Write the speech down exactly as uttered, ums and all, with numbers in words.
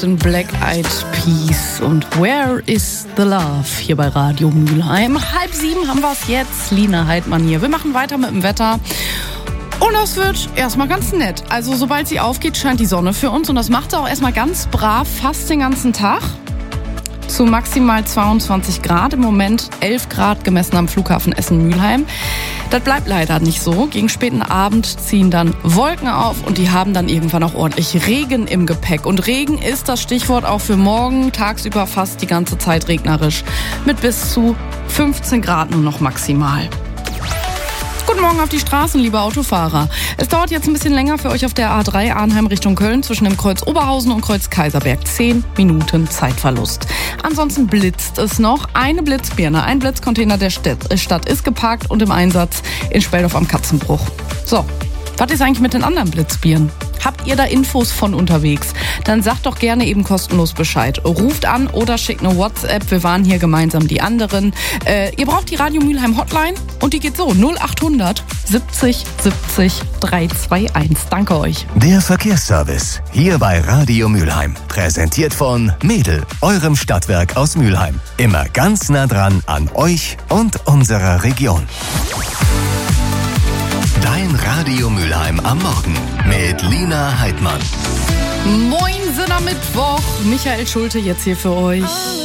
den Black Eyed Peas und Where is the Love hier bei Radio Mülheim. Halb sieben haben wir es jetzt. Lina Heidmann hier. Wir machen weiter mit dem Wetter. Und das wird erstmal ganz nett. Also sobald sie aufgeht, scheint die Sonne für uns. Und das macht sie auch erstmal ganz brav fast den ganzen Tag. Zu maximal zweiundzwanzig Grad. Im Moment elf Grad gemessen am Flughafen Essen-Mülheim. Das bleibt leider nicht so. Gegen späten Abend ziehen dann Wolken auf und die haben dann irgendwann auch ordentlich Regen im Gepäck. Und Regen ist das Stichwort auch für morgen. Tagsüber fast die ganze Zeit regnerisch. Mit bis zu fünfzehn Grad nur noch maximal. Guten Morgen auf die Straßen, liebe Autofahrer. Es dauert jetzt ein bisschen länger für euch auf der A drei Arnheim Richtung Köln zwischen dem Kreuz Oberhausen und Kreuz Kaiserberg. Zehn Minuten Zeitverlust. Ansonsten blitzt es noch. Eine Blitzbirne, ein Blitzcontainer der Stadt ist geparkt und im Einsatz in Speldorf am Katzenbruch. So, was ist eigentlich mit den anderen Blitzbirnen? Habt ihr da Infos von unterwegs? Dann sagt doch gerne eben kostenlos Bescheid. Ruft an oder schickt eine WhatsApp. Wir waren hier gemeinsam die anderen. Äh, ihr braucht die Radio Mülheim Hotline und die geht so null achthundert siebzig siebzig dreihunderteinundzwanzig. Danke euch. Der Verkehrsservice hier bei Radio Mülheim. Präsentiert von Mädel, eurem Stadtwerk aus Mülheim. Immer ganz nah dran an euch und unserer Region. Dein Radio Mülheim am Morgen mit Lina Heidmann. Moin, Sinner Mittwoch. Michael Schulte jetzt hier für euch.